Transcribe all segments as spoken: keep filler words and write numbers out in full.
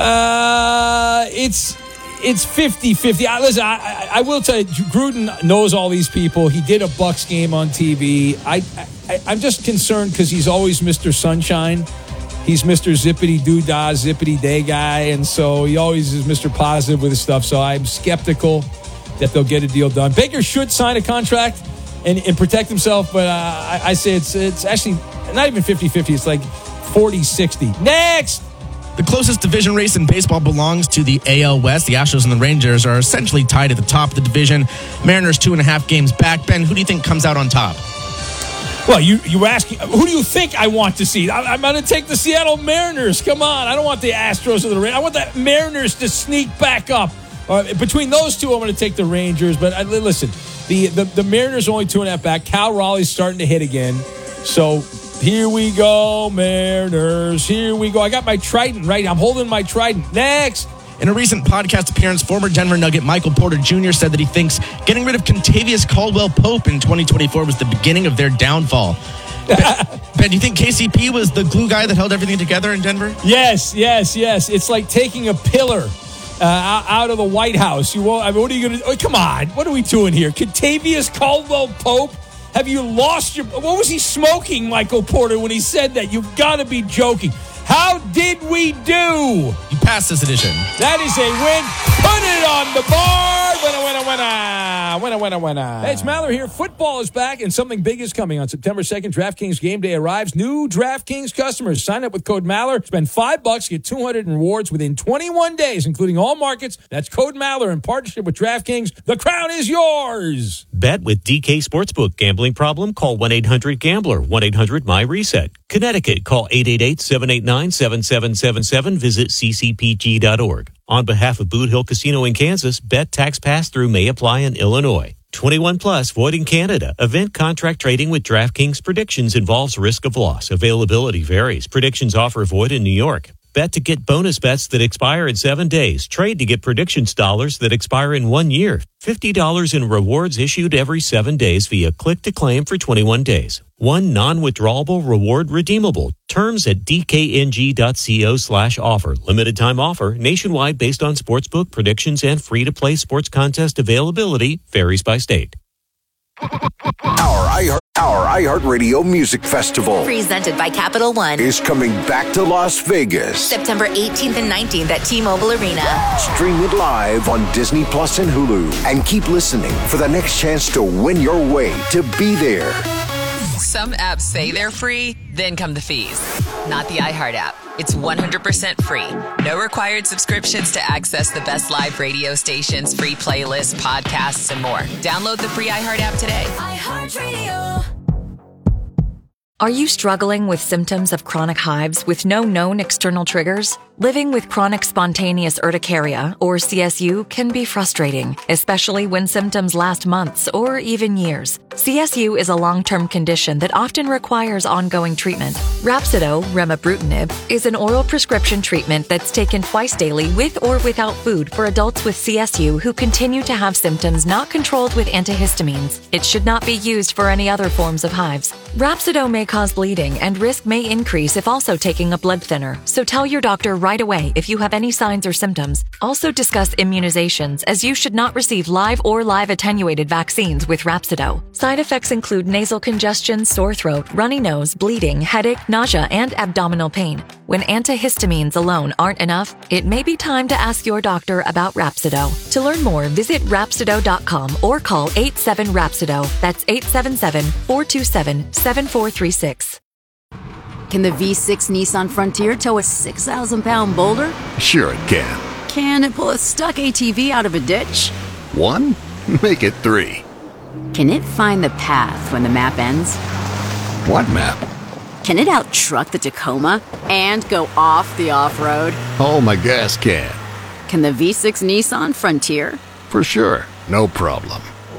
Uh, it's it's fifty-fifty. I, listen, I, I, I will tell you, Gruden knows all these people. He did a Bucks game on T V. I, I, I'm just concerned because he's always Mister Sunshine. He's Mister Zippity-doo-dah, zippity-day guy, and so he always is Mister Positive with his stuff. So I'm skeptical that they'll get a deal done. Baker should sign a contract and, and protect himself, but uh, I, I say it's it's actually not even fifty-fifty. It's like forty sixty. Next! The closest division race in baseball belongs to the A L West. The Astros and the Rangers are essentially tied at the top of the division. Mariners two and a half games back. Ben, who do you think comes out on top? Well, you you asking, who do you think I want to see? I, I'm going to take the Seattle Mariners. Come on. I don't want the Astros or the Rangers. I want the Mariners to sneak back up. Uh, between those two, I'm going to take the Rangers. But uh, listen, the, the, the Mariners are only two and a half back. Cal Raleigh's starting to hit again. So here we go, Mariners. Here we go. I got my trident, right? I'm holding my trident. Next. In a recent podcast appearance, former Denver Nugget Michael Porter Junior said that he thinks getting rid of Contavious Caldwell-Pope in twenty twenty-four was the beginning of their downfall. Ben, Ben, do you think K C P was the glue guy that held everything together in Denver? Yes, yes, yes. It's like taking a pillar uh, out of the White House. You won't, I mean, what are you going to oh, come on. What are we doing here? Contavious Caldwell-Pope? Have you lost your... What was he smoking, Michael Porter, when he said that? You've got to be joking. How did we do? You passed this edition. That is a win. Put it on the board. Winner, winner, winner. Winner, winner, winner. Hey, it's Maller here. Football is back, and something big is coming. On September second, DraftKings Game Day arrives. New DraftKings customers sign up with code Maller. Spend five bucks, get two hundred in rewards within twenty-one days, including all markets. That's code Maller in partnership with DraftKings. The crown is yours. Bet with D K Sportsbook. Gambling problem? Call one eight hundred gambler. one eight hundred my reset. Connecticut. Call eight eight eight, seven eight nine, seven seven seven seven. Visit c c p g dot org. On behalf of Boot Hill Casino in Kansas, bet tax pass-through may apply in Illinois. twenty-one plus, void in Canada. Event contract trading with DraftKings predictions involves risk of loss. Availability varies. Predictions offer void in New York. Bet to get bonus bets that expire in seven days. Trade to get predictions dollars that expire in one year. fifty dollars in rewards issued every seven days via click to claim for twenty-one days. One non-withdrawable reward redeemable. Terms at dkng.co slash offer. Limited time offer. Nationwide based on sportsbook predictions and free-to-play sports contest availability. Varies by state. Our iHeart, our iHeartRadio Music Festival, presented by Capital One, is coming back to Las Vegas. September eighteenth and nineteenth at T-Mobile Arena. Stream it live on Disney Plus and Hulu. And keep listening for the next chance to win your way to be there. Some apps say they're free, then come the fees. Not the iHeart app. It's one hundred percent free. No required subscriptions to access the best live radio stations, free playlists, podcasts, and more. Download the free iHeart app today. iHeartRadio. Are you struggling with symptoms of chronic hives with no known external triggers? Living with chronic spontaneous urticaria, or C S U, can be frustrating, especially when symptoms last months or even years. C S U is a long-term condition that often requires ongoing treatment. Rhapsido, remibrutinib, is an oral prescription treatment that's taken twice daily with or without food for adults with C S U who continue to have symptoms not controlled with antihistamines. It should not be used for any other forms of hives. Rhapsido may cause bleeding, and risk may increase if also taking a blood thinner, so tell your doctor right away if you have any signs or symptoms. Also discuss immunizations, as you should not receive live or live attenuated vaccines with Rhapsido. Side effects include nasal congestion, sore throat, runny nose, bleeding, headache, nausea, and abdominal pain. When antihistamines alone aren't enough, it may be time to ask your doctor about Rhapsido. To learn more, visit Rhapsido dot com or call eight seven Rhapsido. That's eight seven seven, four two seven, seven four three six. Can the V six Nissan Frontier tow a six thousand pound boulder? Sure it can. Can it pull a stuck A T V out of a ditch? One? Make it three. Can it find the path when the map ends? What map? Can it out-truck the Tacoma and go off the off-road? Oh, my gas can. Can the V six Nissan Frontier? For sure. No problem.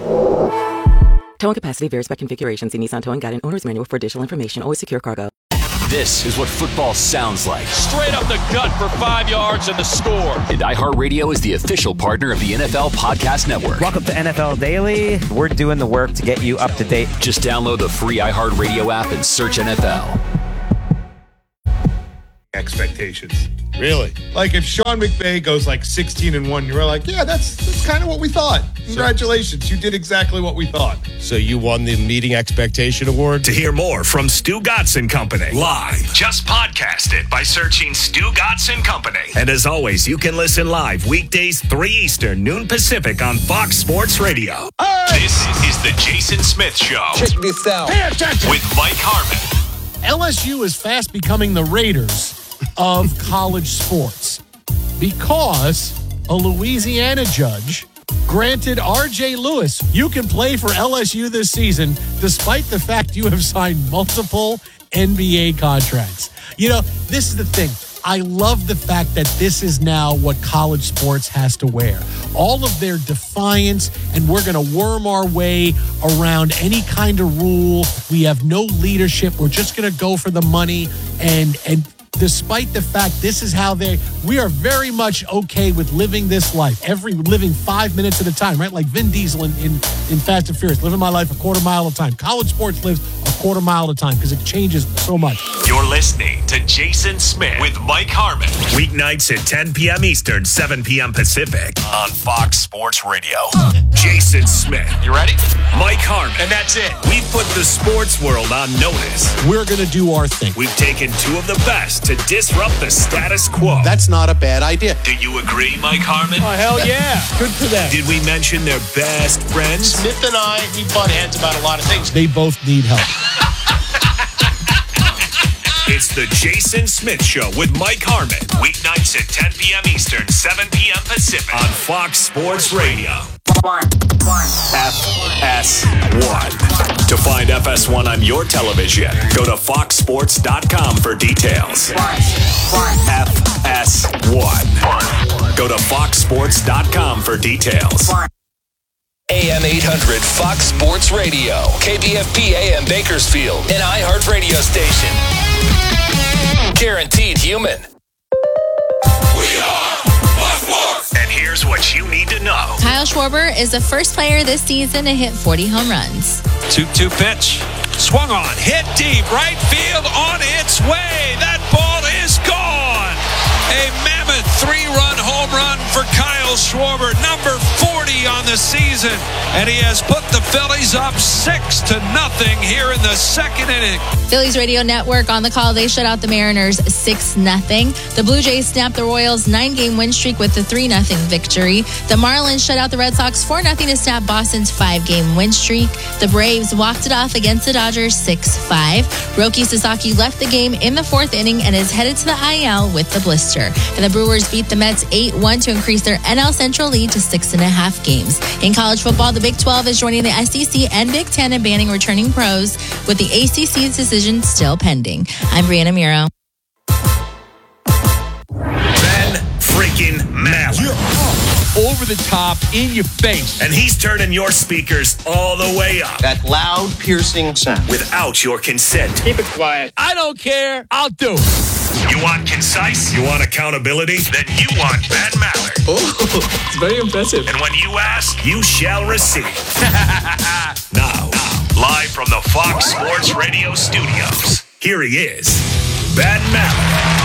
Towing capacity varies by configuration. See Nissan Towing Guide and Owner's Manual for additional information. Always secure cargo. This is what football sounds like. Straight up the gut for five yards and the score. And iHeartRadio is the official partner of the N F L Podcast Network. Welcome to N F L Daily. We're doing the work to get you up to date. Just download the free iHeartRadio app and search N F L. expectations. Really? Like if Sean McVay goes like sixteen and one, you're like, yeah, that's that's kind of what we thought. Congratulations, you did exactly what we thought. So you won the Meeting Expectation Award? To hear more from Stu Gatz and Company live, just podcast it by searching Stu Gatz and Company. And as always, you can listen live weekdays three Eastern, noon Pacific on Fox Sports Radio. Hey! This is the Jason Smith Show. Check this out. Pay attention. With Mike Harmon. L S U is fast becoming the Raiders of college sports because a Louisiana judge granted R J Lewis, you can play for L S U this season despite the fact you have signed multiple N B A contracts. You know, this is the thing. I love the fact that this is now what college sports has to wear. All of their defiance, and we're going to worm our way around any kind of rule. We have no leadership. We're just going to go for the money. And and despite the fact this is how they, we are very much okay with living this life. Every living five minutes at a time, right? Like Vin Diesel in, in, in Fast and Furious, living my life a quarter mile at a time. College sports lives a quarter mile at a time because it changes so much. You're listening to Jason Smith with Mike Harmon. Weeknights at ten p.m. Eastern, seven p.m. Pacific on Fox Sports Radio. Jason Smith. You ready? Mike Harmon. And that's it. We've put the sports world on notice. We're going to do our thing. We've taken two of the best to disrupt the status quo. That's not a bad idea. Do you agree, Mike Harmon? Oh, hell yeah. Good for them. Did we mention their best friends? Smith and I, we butt heads about a lot of things. They both need help. It's the Jason Smith Show with Mike Harmon. Weeknights at ten p.m. Eastern, seven p.m. Pacific on Fox Sports Radio. One. One. F S one. To find F S one on your television, go to fox sports dot com for details. One. One. F S one. Go to fox sports dot com for details. One. A M eight hundred Fox Sports Radio, K B F P A M Bakersfield, an iHeart radio station. Guaranteed human. We are Fox Sports. And here's what you need to know. Kyle Schwarber is the first player this season to hit forty home runs. two two pitch. Swung on. Hit deep. Right field on its way. That ball is gone. A mammoth three-run home run for Kyle Schwarber, number forty on the season. And he has put the Phillies up six to nothing here in the second inning. Phillies radio network on the call. They shut out the Mariners six nothing. The Blue Jays snapped the Royals' nine-game win streak with the three nothing victory. The Marlins shut out the Red Sox four nothing to snap Boston's five-game win streak. The Braves walked it off against the Dodgers six five. Roki Sasaki left the game in the fourth inning and is headed to the I L with the blister. And the Brewers beat the Mets eight one to increase their N L Central lead to six and a half games. In college football, the Big twelve is joining the S E C and Big ten in banning returning pros, with the A C C's decision still pending. I'm Brianna Miro. Ben freaking Maller. You're over the top, in your face. And he's turning your speakers all the way up. That loud, piercing sound. Without your consent. Keep it quiet. I don't care. I'll do it. You want concise? You want accountability? Then you want Ben Maller. Oh, it's very impressive. And when you ask, you shall receive. Now, live from the Fox Sports Radio studios, here he is, Ben Maller.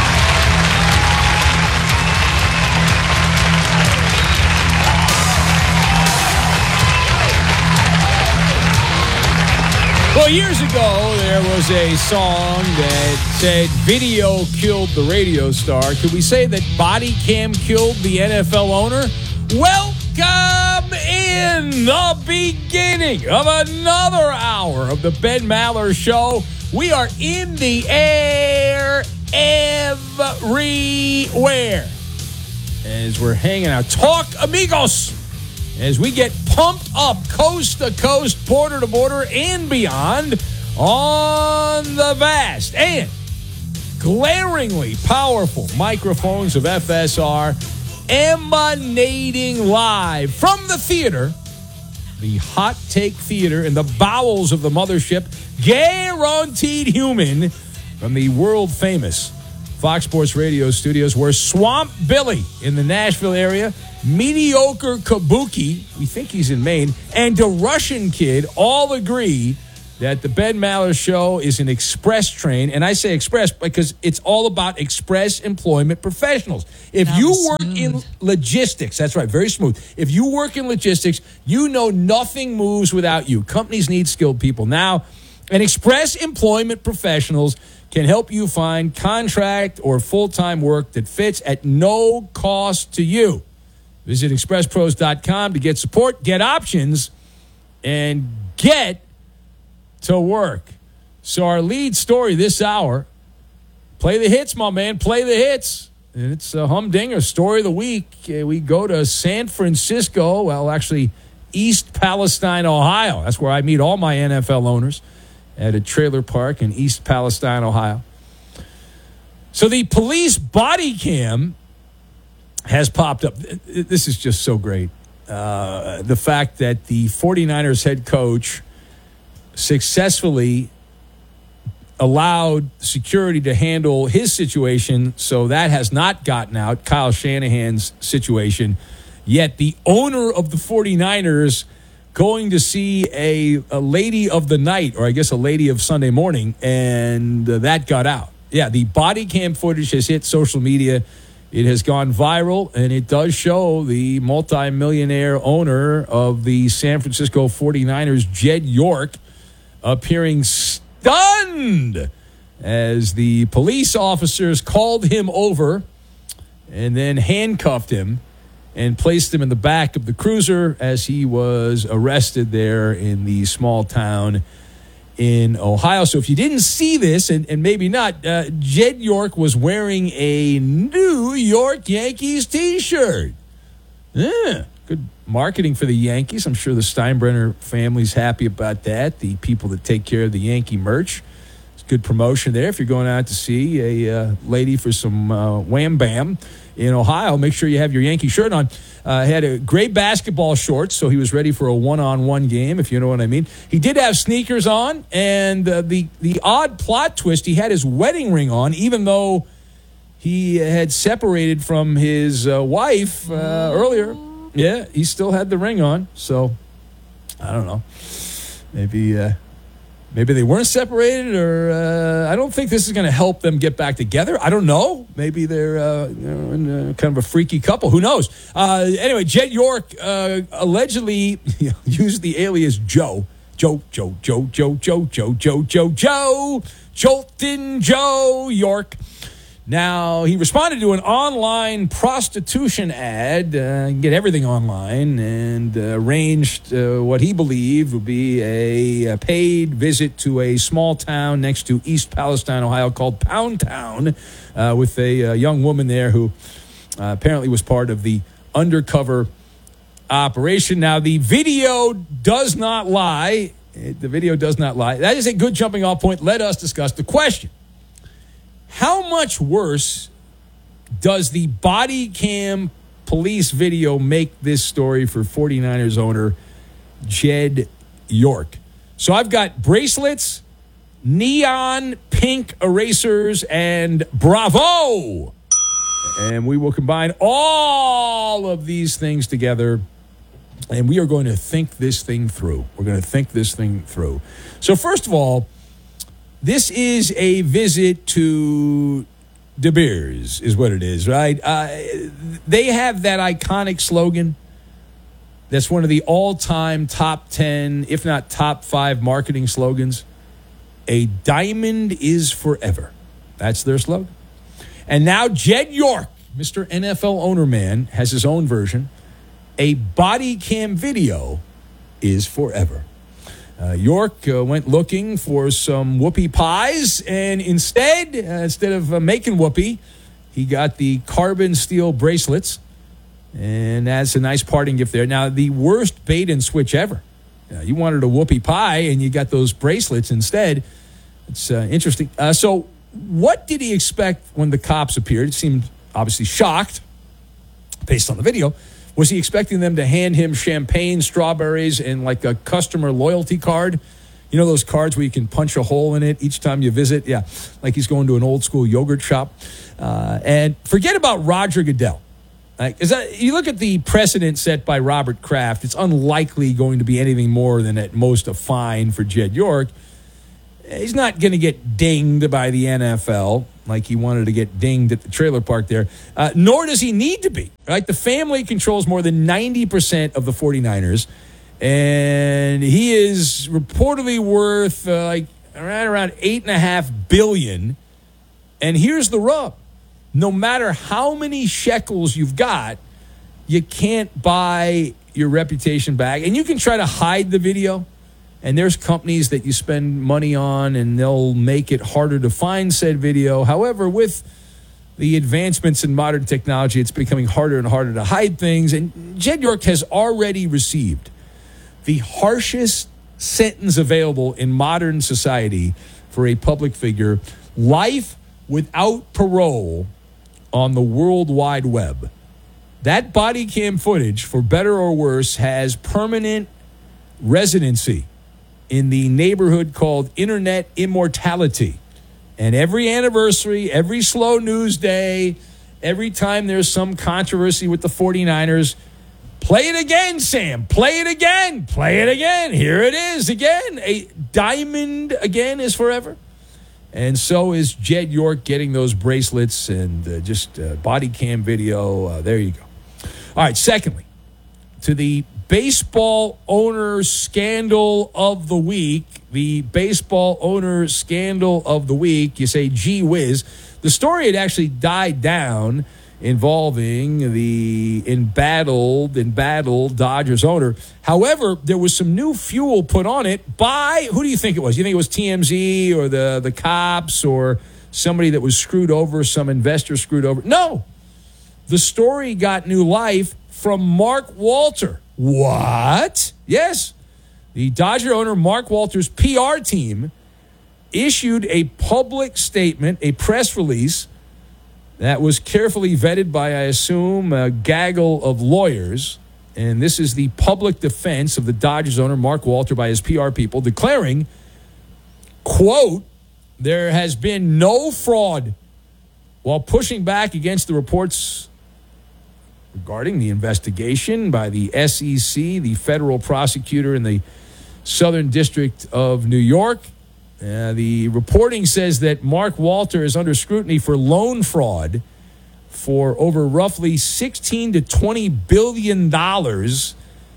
Well, years ago, there was a song that said video killed the radio star. Could we say that body cam killed the N F L owner? Welcome in the beginning of another hour of the Ben Maller Show. We are in the air everywhere as we're hanging out. Talk, amigos! As we get pumped up coast to coast, border to border, and beyond on the vast and glaringly powerful microphones of F S R, emanating live from the theater, the Hot Take Theater in the bowels of the mothership, guaranteed human, from the world-famous Fox Sports Radio studios, where Swamp Billy in the Nashville area, Mediocre Kabuki, we think he's in Maine, and the Russian Kid all agree that the Ben Maller Show is an express train. And I say express because it's all about express employment professionals. If That you was work smooth. in logistics, that's right, very smooth. If you work in logistics, you know nothing moves without you. Companies need skilled people. Now, and express employment professionals can help you find contract or full-time work that fits at no cost to you. Visit express pros dot com to get support, get options, and get to work. So our lead story this hour, play the hits, my man, play the hits. And it's a humdinger, story of the week. Uh, we go to San Francisco, well, actually East Palestine, Ohio. That's where I meet all my N F L owners, at a trailer park in East Palestine, Ohio. So the police body cam has popped up. This is just so great. Uh, the fact that the 49ers head coach successfully allowed security to handle his situation, so that has not gotten out, Kyle Shanahan's situation. Yet the owner of the 49ers going to see a, a lady of the night, or I guess a lady of Sunday morning, and uh, that got out. Yeah, the body cam footage has hit social media. It has gone viral, and it does show the multimillionaire owner of the San Francisco 49ers, Jed York, appearing stunned as the police officers called him over and then handcuffed him and placed him in the back of the cruiser as he was arrested there in the small town in Ohio. So if you didn't see this, and, and maybe not, uh, Jed York was wearing a New York Yankees t-shirt. Yeah, good marketing for the Yankees. I'm sure the Steinbrenner family's happy about that. The people that take care of the Yankee merch. It's good promotion there. If you're going out to see a uh, lady for some uh, wham bam in Ohio, make sure you have your Yankee shirt on. Uh, had a great basketball shorts, so he was ready for a one-on-one game, if you know what I mean. He did have sneakers on, and uh, the, the odd plot twist, he had his wedding ring on, even though he had separated from his uh, wife uh, earlier. Yeah, he still had the ring on, so I don't know. Maybe... Uh, Maybe they weren't separated, or uh, I don't think this is going to help them get back together. I don't know. Maybe they're uh, you know, in a, kind of a freaky couple. Who knows? Uh, anyway, Jed York uh, allegedly used the alias Joe. Joe, Joe, Joe, Joe, Joe, Joe, Joe, Joe, Joe, Joltin' Joe York. Now, he responded to an online prostitution ad, uh, you can get everything online, and uh, arranged uh, what he believed would be a, a paid visit to a small town next to East Palestine, Ohio, called Pound Town, uh, with a, a young woman there who uh, apparently was part of the undercover operation. Now, the video does not lie. The video does not lie. That is a good jumping off point. Let us discuss the question. How much worse does the body cam police video make this story for 49ers owner Jed York? So I've got bracelets, neon pink erasers, and Bravo. And we will combine all of these things together, and we are going to think this thing through. We're going to think this thing through. So first of all, this is a visit to De Beers, is what it is, right? Uh, they have that iconic slogan that's one of the all-time top ten, if not top five marketing slogans. A diamond is forever. That's their slogan. And now Jed York, Mister N F L owner man, has his own version. A body cam video is forever. Uh, York uh, went looking for some whoopie pies, and instead, uh, instead of uh, making whoopie, he got the carbon steel bracelets, and that's a nice parting gift there. Now, the worst bait and switch ever. Uh, you wanted a whoopie pie, and you got those bracelets instead. It's uh, interesting. Uh, so what did he expect when the cops appeared? He seemed obviously shocked, based on the video. Was he expecting them to hand him champagne, strawberries, and like a customer loyalty card? You know those cards where you can punch a hole in it each time you visit? Yeah, like he's going to an old school yogurt shop. Uh, and forget about Roger Goodell. Like, is that, you look at the precedent set by Robert Kraft, it's unlikely going to be anything more than at most a fine for Jed York. He's not going to get dinged by the N F L like he wanted to get dinged at the trailer park there, uh, nor does he need to be. Right? The family controls more than ninety percent of the 49ers, and he is reportedly worth uh, like right around eight and a half billion dollars. And here's the rub. No matter how many shekels you've got, you can't buy your reputation back. And you can try to hide the video. And there's companies that you spend money on, and they'll make it harder to find said video. However, with the advancements in modern technology, it's becoming harder and harder to hide things. And Jed York has already received the harshest sentence available in modern society for a public figure: life without parole on the World Wide Web. That body cam footage, for better or worse, has permanent residency in the neighborhood called Internet Immortality. And every anniversary, every slow news day, every time there's some controversy with the 49ers, play it again, Sam. Play it again. Play it again. Here it is again. A diamond again is forever. And so is Jed York getting those bracelets and uh, just uh, body cam video. Uh, there you go. All right, secondly, to the baseball owner scandal of the week. The baseball owner scandal of the week. You say, gee whiz. The story had actually died down, involving the embattled, embattled Dodgers owner. However, there was some new fuel put on it by, who do you think it was? You think it was T M Z or the, the cops or somebody that was screwed over, some investor screwed over? No. The story got new life from Mark Walter. What? Yes. The Dodger owner, Mark Walter's P R team, issued a public statement, a press release, that was carefully vetted by, I assume, a gaggle of lawyers. And this is the public defense of the Dodgers owner, Mark Walter, by his P R people, declaring, quote, there has been no fraud, while pushing back against the reports regarding the investigation by the S E C, the federal prosecutor in the Southern District of New York. Uh, the reporting says that Mark Walter is under scrutiny for loan fraud for over roughly sixteen to twenty billion dollars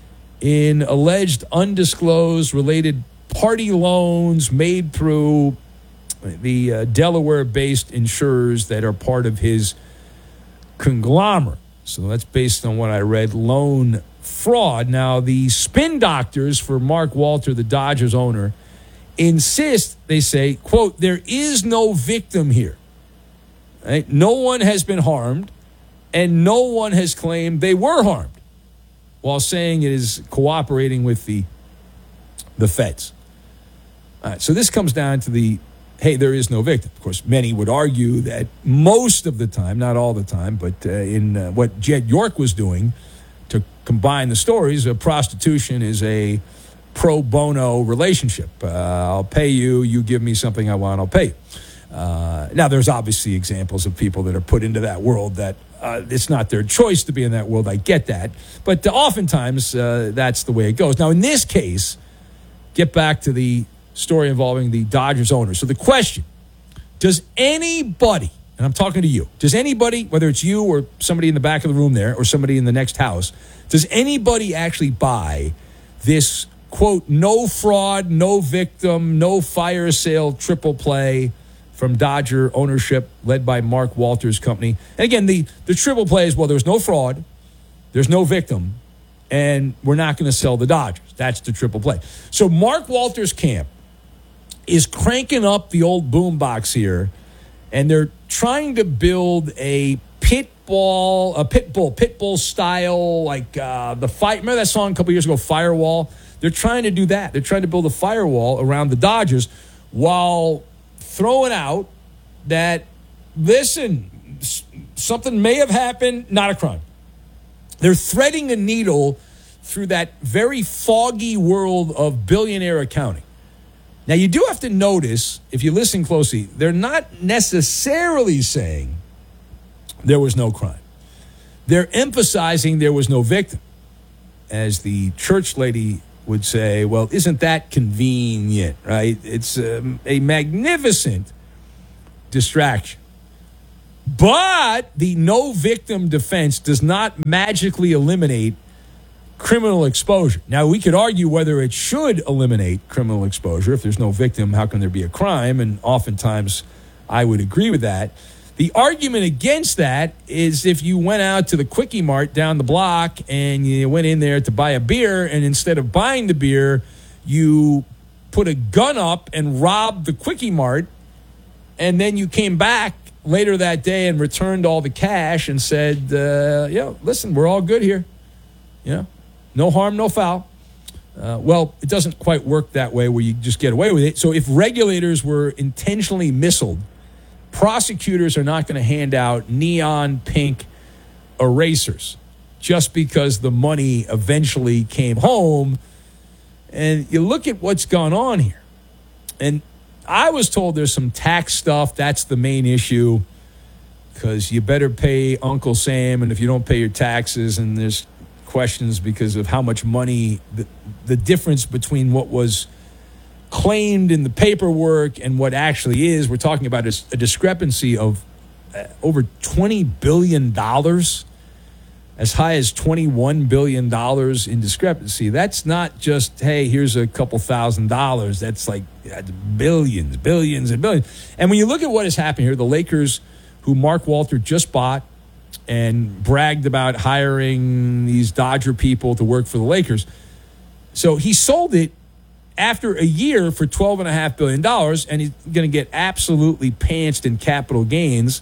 in alleged undisclosed related party loans made through the uh, Delaware-based insurers that are part of his conglomerate. So that's based on what I read, loan fraud. Now, the spin doctors for Mark Walter, the Dodgers owner, insist, they say, quote, there is no victim here. Right? No one has been harmed, and no one has claimed they were harmed, while saying it is cooperating with the, the feds. All right, so this comes down to the, hey, there is no victim. Of course, many would argue that most of the time, not all the time, but uh, in uh, what Jed York was doing to combine the stories, uh, prostitution is a pro bono relationship. Uh, I'll pay you, you give me something I want, I'll pay you. Uh, now, there's obviously examples of people that are put into that world that uh, it's not their choice to be in that world. I get that. But uh, oftentimes, uh, that's the way it goes. Now, in this case, get back to the story involving the Dodgers owner. So the question, does anybody, and I'm talking to you, does anybody, whether it's you or somebody in the back of the room there or somebody in the next house, does anybody actually buy this, quote, no fraud, no victim, no fire sale triple play from Dodger ownership led by Mark Walter's company? And again, the, the triple play is, well, there's no fraud, there's no victim, and we're not going to sell the Dodgers. That's the triple play. So Mark Walter's camp is cranking up the old boombox here, and they're trying to build a pit bull, a pit bull, pit bull style, like uh, the fight. Remember that song a couple years ago, Firewall? They're trying to do that. They're trying to build a firewall around the Dodgers while throwing out that, listen, something may have happened, not a crime. They're threading a needle through that very foggy world of billionaire accounting. Now, you do have to notice, if you listen closely, they're not necessarily saying there was no crime. They're emphasizing there was no victim. As the church lady would say, well, isn't that convenient, right? It's um, a magnificent distraction. But the no victim defense does not magically eliminate criminal exposure. Now, we could argue whether it should eliminate criminal exposure. If there's no victim, how can there be a crime? And oftentimes, I would agree with that. The argument against that is if you went out to the Quickie Mart down the block and you went in there to buy a beer, and instead of buying the beer, you put a gun up and robbed the Quickie Mart, and then you came back later that day and returned all the cash and said, uh, yeah, listen, we're all good here. You know, no harm, no foul. Uh, well, it doesn't quite work that way where you just get away with it. So if regulators were intentionally missiled, prosecutors are not going to hand out neon pink erasers just because the money eventually came home. And you look at what's gone on here. And I was told there's some tax stuff. That's the main issue because you better pay Uncle Sam. And if you don't pay your taxes, and there's questions because of how much money, the, the difference between what was claimed in the paperwork and what actually is. We're talking about a, a discrepancy of uh, over twenty billion dollars, as high as twenty-one billion dollars in discrepancy. That's not just, hey, here's a couple thousand dollars. That's like uh, billions, billions, and billions. And when you look at what has happened here, the Lakers, who Mark Walter just bought and bragged about hiring these Dodger people to work for the Lakers. So he sold it after a year for twelve point five billion dollars, and he's going to get absolutely pantsed in capital gains.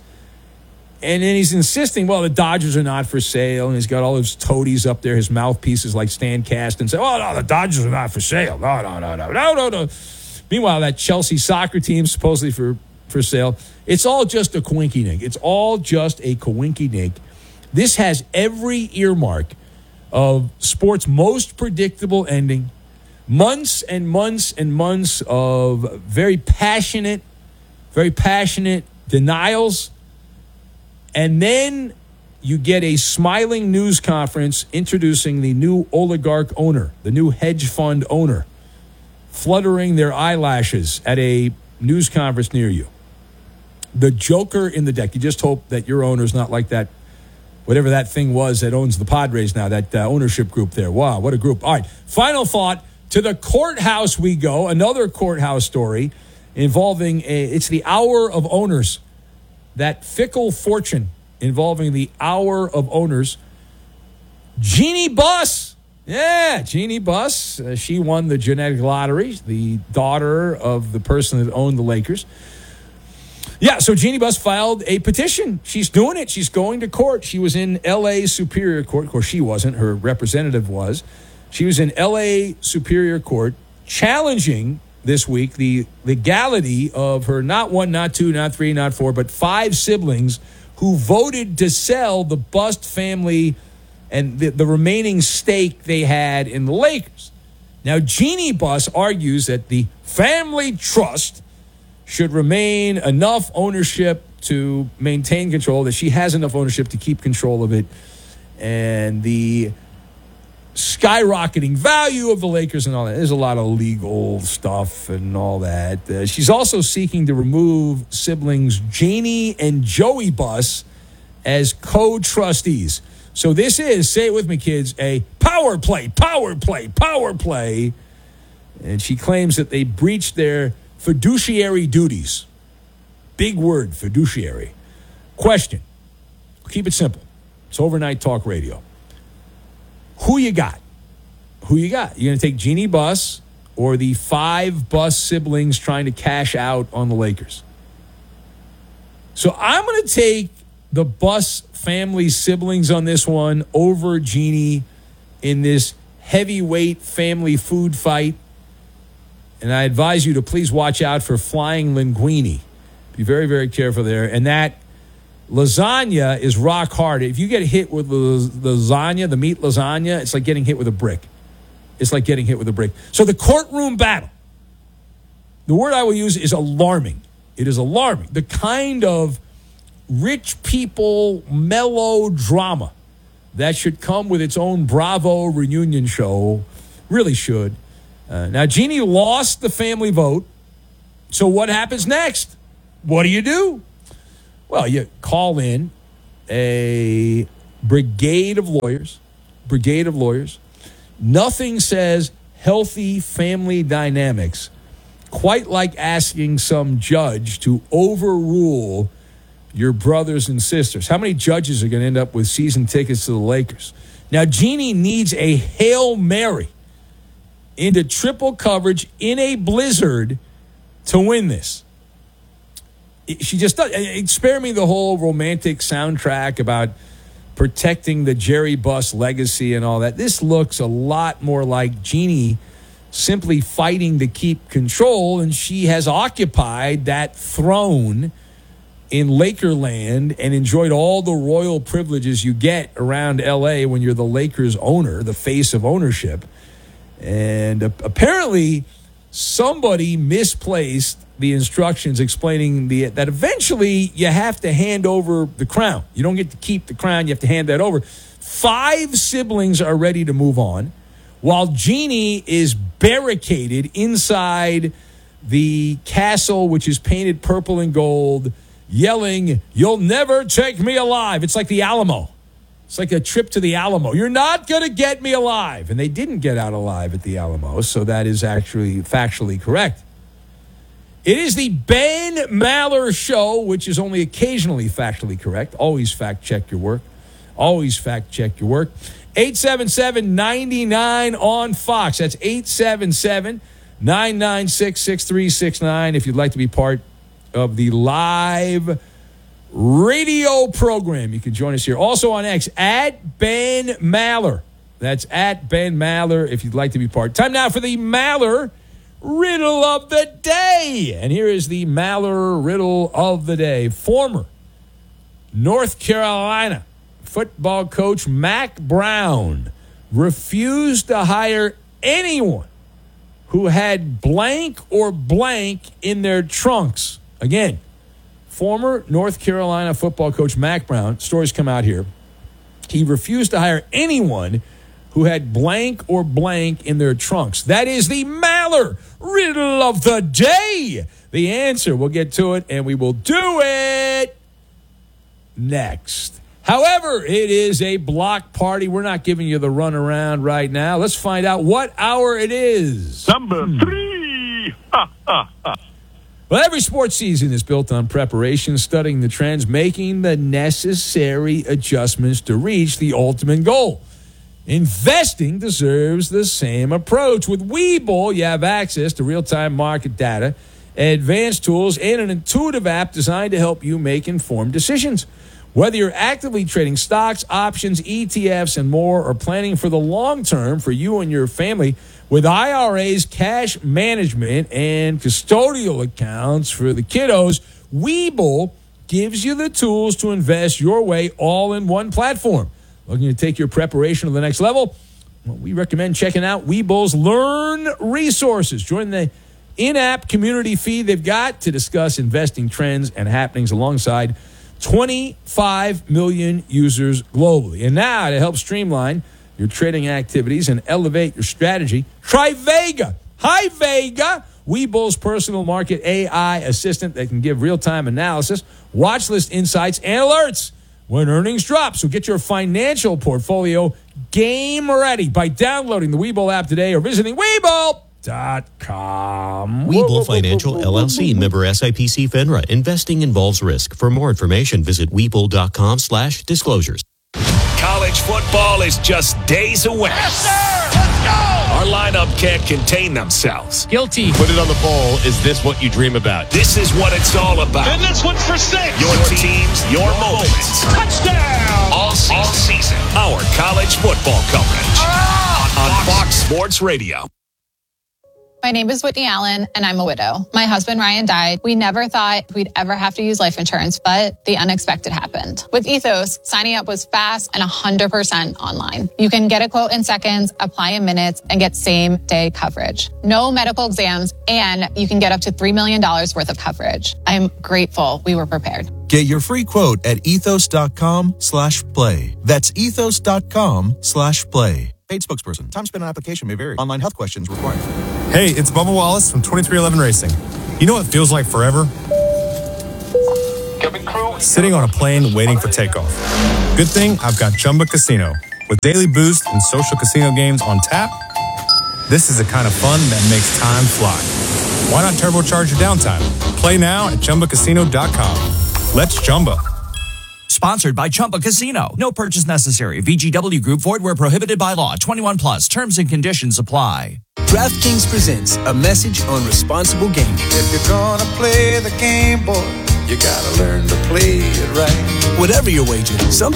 And then he's insisting, well, the Dodgers are not for sale, and he's got all those toadies up there, his mouthpieces like Stan Kasten, say, oh, no, the Dodgers are not for sale. No, no, no, no, no, no, no. Meanwhile, that Chelsea soccer team supposedly for, for sale. It's all just a coinky-dink. It's all just a coinky-dink. This has every earmark of sports' most predictable ending. Months and months and months of very passionate, very passionate denials. And then you get a smiling news conference introducing the new oligarch owner, the new hedge fund owner, fluttering their eyelashes at a news conference near you. The joker in the deck. You just hope that your owner is not like that, whatever that thing was that owns the Padres now, that uh, ownership group there. Wow, what a group. All right, final thought. To the courthouse we go. Another courthouse story involving, a, it's the hour of owners. That fickle fortune involving the hour of owners. Jeannie Buss. Yeah, Jeannie Buss. Uh, she won the genetic lottery, the daughter of the person that owned the Lakers. Yeah, so Jeannie Buss filed a petition. She's doing it. She's going to court. She was in L A Superior Court. Of course, she wasn't. Her representative was. She was in L A Superior Court challenging this week the legality of her not one, not two, not three, not four, but five siblings who voted to sell the Buss family and the, the remaining stake they had in the Lakers. Now, Jeannie Buss argues that the family trust should remain enough ownership to maintain control, that she has enough ownership to keep control of it, and the skyrocketing value of the Lakers and all that. There's a lot of legal stuff and all that. Uh, she's also seeking to remove siblings Janie and Joey Buss as co-trustees. So this is, say it with me, kids, a power play, power play, power play. And she claims that they breached their fiduciary duties. Big word, fiduciary. Question. Keep it simple. It's overnight talk radio. Who you got? Who you got? You going to take Jeannie Buss or the five Buss siblings trying to cash out on the Lakers? So I'm going to take the Buss family siblings on this one over Jeannie in this heavyweight family food fight. And I advise you to please watch out for flying linguine. Be very, very careful there. And that lasagna is rock hard. If you get hit with the lasagna, the meat lasagna, it's like getting hit with a brick. It's like getting hit with a brick. So the courtroom battle, the word I will use is alarming. It is alarming. The kind of rich people melodrama that should come with its own Bravo reunion show Really should. Uh, now, Jeannie lost the family vote. So what happens next? What do you do? Well, you call in a brigade of lawyers, brigade of lawyers. Nothing says healthy family dynamics quite like asking some judge to overrule your brothers and sisters. How many judges are going to end up with season tickets to the Lakers? Now, Jeannie needs a Hail Mary into triple coverage in a blizzard to win this. She just does. Spare me the whole romantic soundtrack about protecting the Jerry Buss legacy and all that. This looks a lot more like Jeannie simply fighting to keep control, and she has occupied that throne in Lakerland and enjoyed all the royal privileges you get around L A when you're the Lakers owner, the face of ownership. And apparently somebody misplaced the instructions explaining the that eventually you have to hand over the crown. You don't get to keep the crown. You have to hand that over. Five siblings are ready to move on, while Jeannie is barricaded inside the castle, which is painted purple and gold, yelling, "You'll never take me alive." It's like the Alamo. It's like a trip to the Alamo. You're not going to get me alive. And they didn't get out alive at the Alamo, so that is actually factually correct. It is the Ben Maller Show, which is only occasionally factually correct. Always fact-check your work. Always fact-check your work. eight seven seven, nine nine on Fox. That's eight seven seven, nine nine six, six three six nine if you'd like to be part of the live radio program. You can join us here. Also on X, at Ben Maller. That's at Ben Maller if you'd like to be part. Time now for the Maller Riddle of the Day. And here is the Maller Riddle of the Day. Former North Carolina football coach Mack Brown refused to hire anyone who had blank or blank in their trunks. Again, former North Carolina football coach Mack Brown, stories come out here, he refused to hire anyone who had blank or blank in their trunks. That is the Maller Riddle of the Day. The answer, we'll get to it, and we will do it next. However, it is a block party. We're not giving you the runaround right now. Let's find out what hour it is. Number three. Well, every sports season is built on preparation, studying the trends, making the necessary adjustments to reach the ultimate goal. Investing deserves the same approach. With Webull, you have access to real-time market data, advanced tools, and an intuitive app designed to help you make informed decisions. Whether you're actively trading stocks, options, E T Fs, and more, or planning for the long term for you and your family, with I R As, cash management, and custodial accounts for the kiddos, Webull gives you the tools to invest your way all in one platform. Looking to take your preparation to the next level? Well, we recommend checking out Webull's Learn Resources. Join the in-app community feed they've got to discuss investing trends and happenings alongside twenty-five million users globally. And now, to help streamline your trading activities and elevate your strategy, try Vega. Hi, Vega. Webull's personal market A I assistant that can give real-time analysis, watch list insights, and alerts when earnings drop. So get your financial portfolio game ready by downloading the Webull app today or visiting Webull dot com. Webull Financial, L L C, member S I P C FINRA. Investing involves risk. For more information, visit Webull dot com slash disclosures. College football is just days away. Yes, sir! Let's go! Our lineup can't contain themselves. Guilty. Put it on the poll. Is this what you dream about? This is what it's all about. And this one's for six. Your teams, your moments. Touchdown! All season. All season. Our college football coverage. Ah! On Fox Sports Radio. My name is Whitney Allen, and I'm a widow. My husband, Ryan, died. We never thought we'd ever have to use life insurance, but the unexpected happened. With Ethos, signing up was fast and one hundred percent online. You can get a quote in seconds, apply in minutes, and get same-day coverage. No medical exams, and you can get up to three million dollars worth of coverage. I'm grateful we were prepared. Get your free quote at ethos dot com slash play. That's ethos dot com slash play. Paid spokesperson. Time spent on application may vary. Online health questions required. Hey, it's Bubba Wallace from twenty-three eleven Racing. You know what it feels like forever? Sitting on a plane waiting for takeoff. Good thing I've got Chumba Casino. With daily boost and social casino games on tap, this is the kind of fun that makes time fly. Why not turbocharge your downtime? Play now at Chumba Casino dot com. Let's Chumba. Sponsored by Chumba Casino. No purchase necessary. V G W Group. Void where prohibited by law. twenty-one plus. Terms and conditions apply. DraftKings presents a message on responsible gaming. If you're gonna play the game, boy, you gotta learn to play it right. Whatever your wager, some